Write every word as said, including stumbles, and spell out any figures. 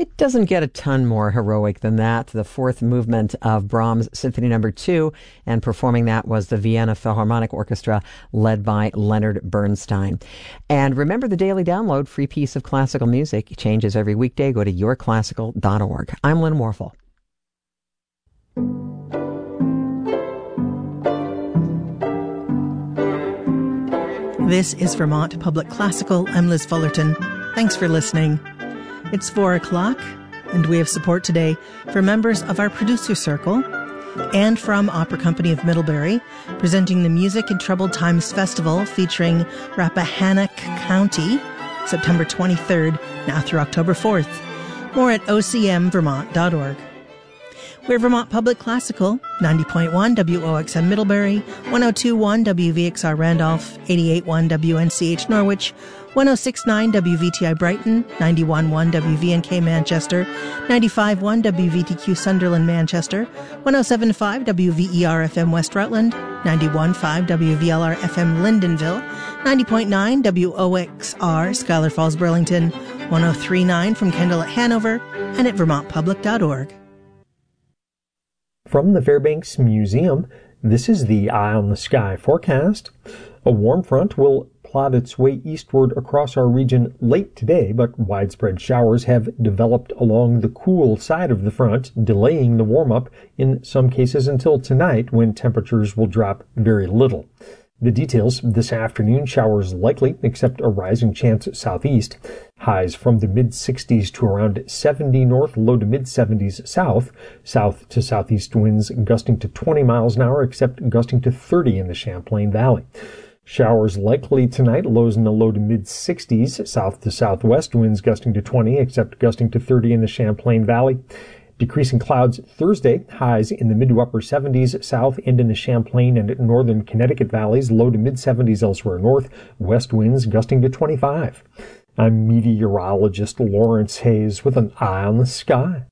It doesn't get a ton more heroic than that. The fourth movement of Brahms' Symphony Number Two, and performing that was the Vienna Philharmonic Orchestra, led by Leonard Bernstein. And remember, the Daily Download, free piece of classical music, changes every weekday. Go to your classical dot org. I'm Lynn Warfel. This is Vermont Public Classical. I'm Liz Fullerton. Thanks for listening. It's four o'clock, and we have support today for members of our producer circle and from Opera Company of Middlebury, presenting the Music in Troubled Times Festival featuring Rappahannock County, September twenty-third, now through October fourth. More at o c m vermont dot org. We're Vermont Public Classical, ninety point one W O X M Middlebury, one oh two point one W V X R Randolph, eighty-eight point one W N C H Norwich, one oh six point nine W V T I Brighton, ninety-one point one W V N K Manchester, ninety-five point one W V T Q Sunderland Manchester, one oh seven point five W V E R F M West Rutland, ninety-one point five W V L R F M Lyndonville, ninety point nine W O X R Schuyler Falls Burlington, one oh three point nine from Kendall at Hanover, and at vermont public dot org. From the Fairbanks Museum, this is the Eye on the Sky forecast. A warm front will plod its way eastward across our region late today, but widespread showers have developed along the cool side of the front, delaying the warm-up in some cases until tonight, when temperatures will drop very little. The details: this afternoon, showers likely, except a rising chance southeast. Highs from the mid-sixties to around seventy north, low to mid-seventies south. South to southeast winds gusting to twenty miles an hour, except gusting to thirty in the Champlain Valley. Showers likely tonight, lows in the low to mid-sixties. South to southwest winds gusting to twenty, except gusting to thirty in the Champlain Valley. Decreasing clouds Thursday, highs in the mid to upper seventies south and in the Champlain and northern Connecticut valleys, low to mid-seventies elsewhere north, west winds gusting to twenty-five. I'm meteorologist Lawrence Hayes with an eye on the sky.